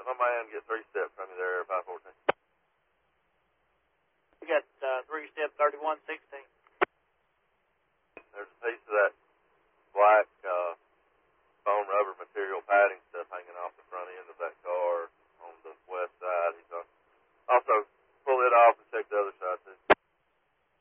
on my end, get 3 step from you there, 514. We got 3 step 3116. There's a piece of that